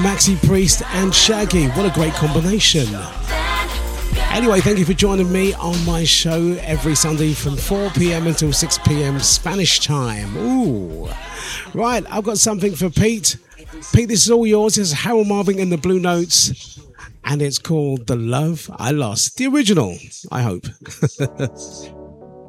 Maxi Priest and Shaggy. What a great combination. Anyway, thank you for joining me on my show every Sunday from 4 p.m. until 6 p.m. Spanish time. Ooh. Right, I've got something for Pete. Pete, this is all yours. This is Harold Marvin and the Blue Notes. And it's called The Love I Lost. The original, I hope.